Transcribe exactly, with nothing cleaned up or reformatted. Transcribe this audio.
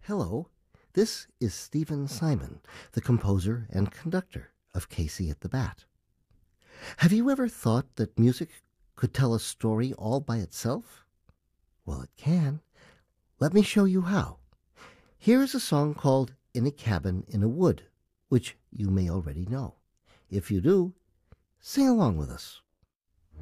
Hello, this is Stephen Simon, the composer and conductor of Casey at the Bat. Have you ever thought that music could tell a story all by itself? Well, it can. Let me show you how. Here is a song called In a Cabin in a Wood, which you may already know. If you do, sing along with us.